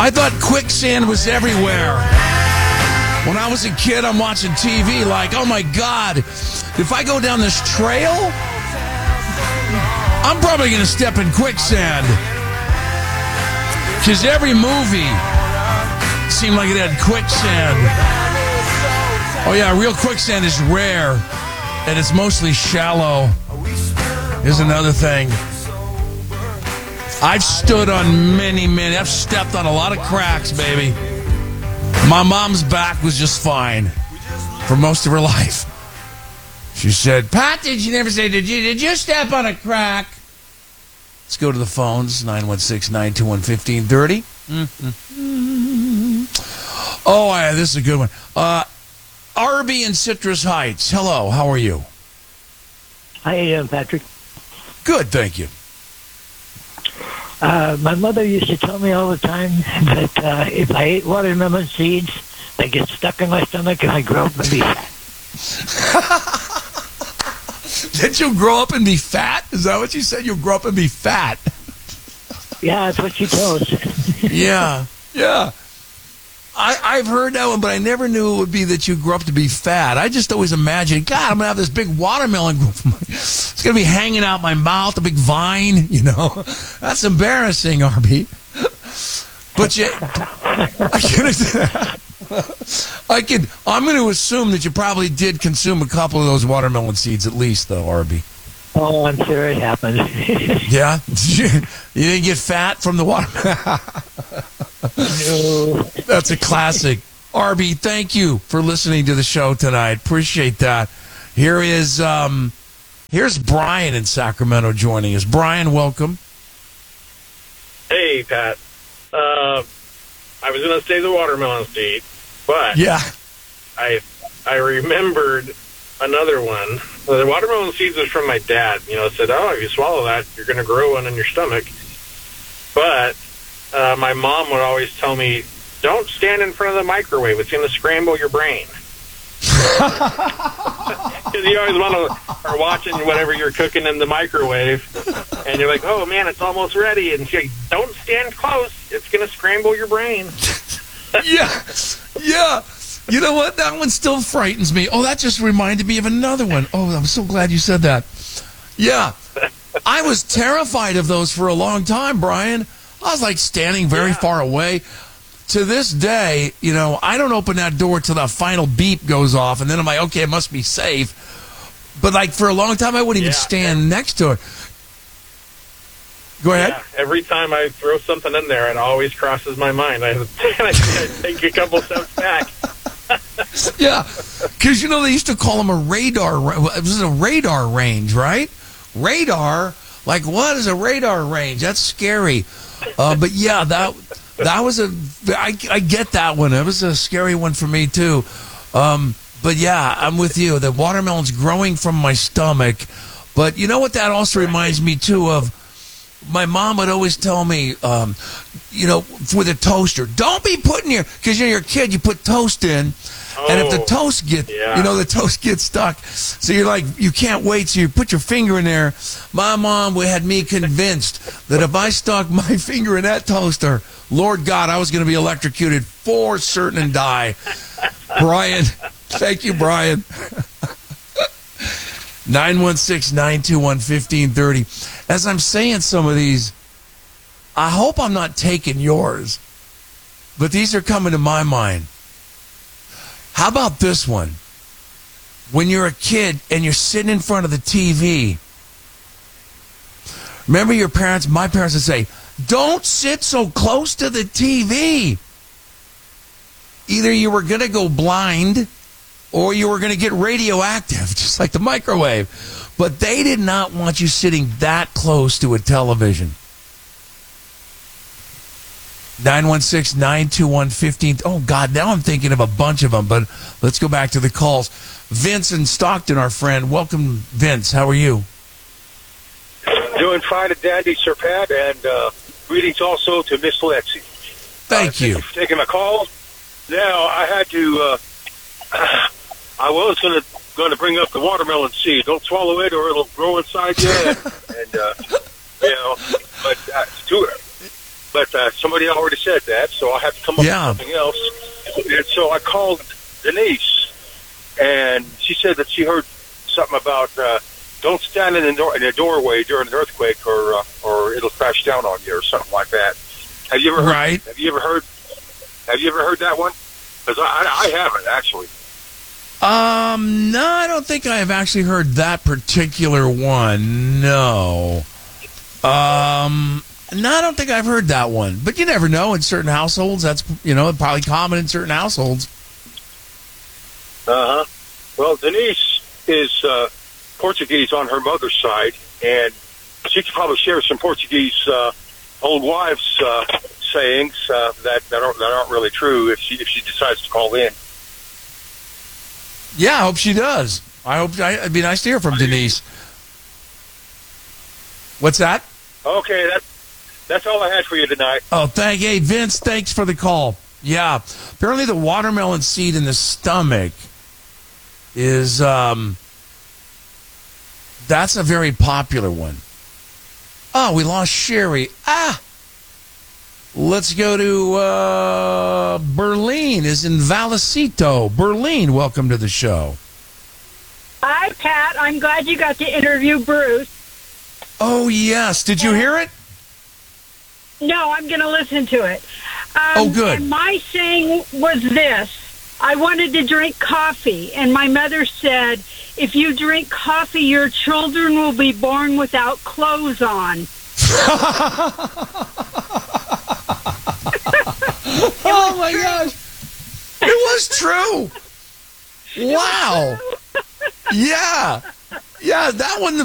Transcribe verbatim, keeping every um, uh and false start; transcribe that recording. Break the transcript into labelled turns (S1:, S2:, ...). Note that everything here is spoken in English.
S1: I thought quicksand was everywhere. When I was a kid, I'm watching T V like, oh my God, if I go down this trail, I'm probably going to step in quicksand. Because every movie seemed like it had quicksand. Oh yeah, real quicksand is rare, and it's mostly shallow. Here's another thing. I've stood on many, many, I've stepped on a lot of cracks, baby. My mom's back was just fine for most of her life. She said, Pat, did you never say, did you, did you step on a crack? Let's go to the phones, nine one six, nine two one, one five three zero. Mm-hmm. Oh, yeah, this is a good one. Uh, Arby in Citrus Heights. Hello, how are you?
S2: Hi, uh, Patrick.
S1: Good, thank you.
S2: Uh, my mother used to tell me all the time that uh, if I ate watermelon seeds, they get stuck in my stomach and I grow up and be fat.
S1: Did you grow up and be fat? Is that what you said? You'll grow up and be fat?
S2: Yeah, that's what she told us.
S1: Yeah, yeah. I, I've heard that one, but I never knew it would be that you grew up to be fat. I just always imagined, God, I'm going to have this big watermelon. It's going to be hanging out my mouth, a big vine, you know. That's embarrassing, R B. But you, I can, I can, I'm going to assume that you probably did consume a couple of those watermelon seeds at least, though, R B.
S2: Oh, I'm sure it happened.
S1: Yeah? You didn't get fat from the watermelon?
S2: No.
S1: That's a classic. R B, thank you for listening to the show tonight. Appreciate that. Here is, um, here's Brian in Sacramento joining us. Brian, welcome.
S3: Hey, Pat. Uh, I was going to say the watermelon seed, but
S1: yeah,
S3: I I remembered another one. Well, the watermelon seeds was from my dad. You know, it said, oh, if you swallow that, you're going to grow one in your stomach. But uh, my mom would always tell me, don't stand in front of the microwave. It's going to scramble your brain. Because you always want to, are watching whatever you're cooking in the microwave, and you're like, oh, man, it's almost ready. And she's like, don't stand close. It's going to scramble your brain.
S1: Yeah, yeah. You know what? That one still frightens me. Oh, that just reminded me of another one. Oh, I'm so glad you said that. Yeah. I was terrified of those for a long time, Brian. I was like standing very yeah. far away. To this day, you know, I don't open that door till the final beep goes off, and then I'm like, okay, it must be safe. But, like, for a long time, I wouldn't yeah. even stand next to it. Go ahead.
S3: Yeah, every time I throw something in there, it always crosses my mind. I, I take a couple steps back.
S1: Yeah, because, you know, they used to call them a radar. It was a radar range, right? Radar? Like, what is a radar range? That's scary. Uh, but, yeah, that that was a – I, I get that one. It was a scary one for me, too. Um, but, yeah, I'm with you. The watermelon's growing from my stomach. But you know what that also reminds me, too, of? My mom would always tell me, um, you know, with a toaster, don't be putting your, because you know, you're a kid, you put toast in, oh, and if the toast gets, yeah. you know, the toast gets stuck. So you're like, you can't wait, so you put your finger in there. My mom had me convinced that if I stuck my finger in that toaster, Lord God, I was going to be electrocuted for certain and die. Brian, thank you, Brian. nine one six, nine two one, one five three zero. As I'm saying some of these, I hope I'm not taking yours, but these are coming to my mind. How about this one? When you're a kid and you're sitting in front of the T V, remember your parents, my parents would say, don't sit so close to the T V. Either you were going to go blind or you were going to get radioactive, just like the microwave. But they did not want you sitting that close to a television. nine one six, nine two one, one five zero. Oh, God, now I'm thinking of a bunch of them, but let's go back to the calls. Vince in Stockton, our friend. Welcome, Vince. How are you?
S4: Doing fine at Dandy, Sir Pat, and uh, greetings also to Miss Lexi.
S1: Thank
S4: uh,
S1: you.
S4: Thank you for taking my call. Now, I had to... Uh, I was going to going to bring up the watermelon seed. Don't swallow it, or it'll grow inside you. And, and uh, you know, but uh, too, but uh, somebody already said that, so I have to come up
S1: Yeah.
S4: with something else. And so I called Denise, and she said that she heard something about uh, don't stand in the, door, in the doorway during an earthquake, or uh, or it'll crash down on you, or something like that. Have you ever heard?
S1: Right.
S4: Have you ever heard? Have you ever heard that one? Because I, I, I haven't actually.
S1: Um, no, I don't think I have actually heard that particular one. No. Um, no, I don't think I've heard that one. But you never know. In certain households, that's, you know, probably common in certain households.
S4: Uh huh. Well, Denise is uh, Portuguese on her mother's side, and she could probably share some Portuguese uh, old wives' uh, sayings uh, that that aren't, that aren't really true if she if she decides to call in.
S1: Yeah, I hope she does. I hope I, it'd be nice to hear from Denise. What's that?
S4: Okay, that that's all I had for you tonight.
S1: Oh, thank hey Vince. Thanks for the call. Yeah, apparently the watermelon seed in the stomach is um. That's a very popular one. Oh, we lost Sherry. Ah. Let's go to uh, Berlin. Is in Vallecito. Berlin, welcome to the show.
S5: Hi, Pat. I'm glad you got to interview Bruce.
S1: Oh, yes. Did you hear it?
S5: No, I'm going to listen to it. Um,
S1: Oh, good.
S5: And my saying was this. I wanted to drink coffee, and my mother said, if you drink coffee, your children will be born without clothes on.
S1: Oh, my gosh. It was true. Wow. Yeah. Yeah, that one,